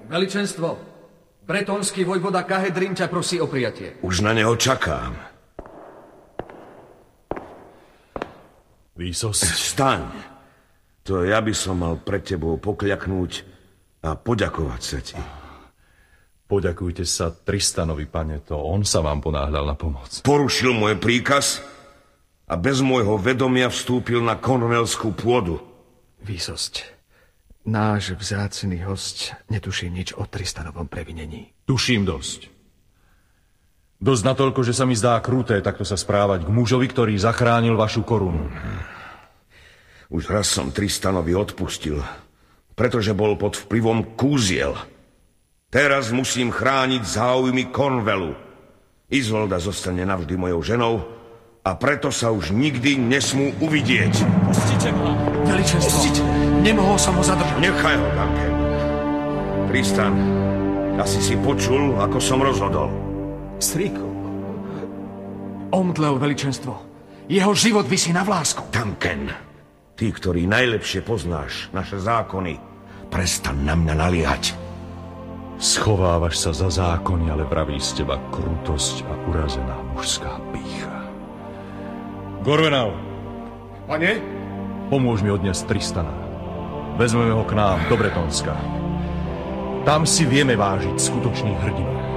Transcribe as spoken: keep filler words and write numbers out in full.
Veličenstvo, bretonský vojvoda Kahedrin ťa prosí o prijatie. Už na neho čakám. Výsosť. Staň. To ja by som mal pred tebou pokľaknúť a poďakovať sa ti. Poďakujte sa Tristanovi, pane, to on sa vám ponáhľal na pomoc. Porušil môj príkaz a bez môjho vedomia vstúpil na kornelskú pôdu. Výsosť, náš vzácny host netuší nič o Tristanovom previnení. Tuším dosť. Dosť natoľko, že sa mi zdá kruté takto sa správať k mužovi, ktorý zachránil vašu korunu. Už raz som Tristanovi odpustil, pretože bol pod vplyvom kúziel. Teraz musím chrániť záujmy Cornwallu. Izolda zostane navždy mojou ženou a preto sa už nikdy nesmú uvidieť. Pustite ma! Veličenstvo, Pustite. Nemohol som ho zadržať. Nechaj ho, Duncan. Tristan, asi si počul, ako som rozhodol. Strýku. Omdlel, veličenstvo. Jeho život visí na vlásku. Duncan, ty, ktorý najlepšie poznáš naše zákony, prestan na mňa naliehať. Schovávaš sa za zákony, ale vraví z teba krutosť a urazená mužská pýcha. Gorvenal. Pane? Pomôž mi odniesť Tristana. Vezmeme ho k nám do Bretonska. Tam si vieme vážiť skutočných hrdinov.